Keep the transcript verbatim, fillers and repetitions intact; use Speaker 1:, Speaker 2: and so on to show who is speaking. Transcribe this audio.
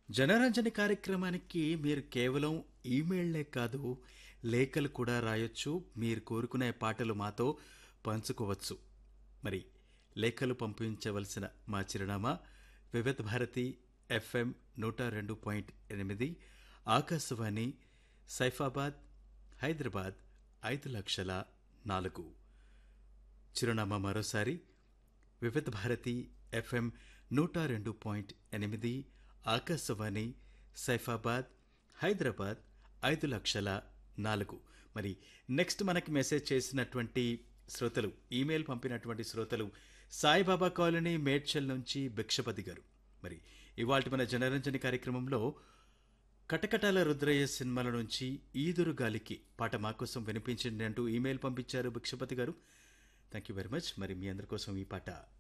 Speaker 1: జనరంజని కార్యక్రమానికి మీరు కేవలం ఈమెయిల్లే కాదు, లేఖలు కూడా రాయొచ్చు. మీరు కోరుకునే పాటలు మాతో పంచుకోవచ్చు. మరి లేఖలు పంపించవలసిన మా చిరునామా వివిధ భారతి ఎఫ్ఎం నూట రెండు పాయింట్ ఎనిమిది ఆకాశవాణి సైఫాబాద్ హైదరాబాద్ ఐదు లక్షల నాలుగు. చిరునామా మరోసారి వివిధ భారతి ఎఫ్ఎం నూట రెండు పాయింట్ ఎనిమిది ఆకాశవాణి సైఫాబాద్ హైదరాబాద్ ఐదు లక్షల నాలుగు. మరి నెక్స్ట్ మనకి మెసేజ్ చేసినటువంటి శ్రోతలు, ఈమెయిల్ పంపినటువంటి శ్రోతలు సాయిబాబా కాలనీ మేడ్చల్ నుంచి భిక్షపతి గారు. మరి ఇవాళ మన జనరంజని కార్యక్రమంలో కటకటాల రుద్రయ్య సినిమాల నుంచి ఈదురు గాలికి పాట మా కోసం వినిపించండి అంటూ ఈమెయిల్ పంపించారు భిక్షపతి గారు. Thank you very much. మరి మీ అందరి కోసం ఈ పాట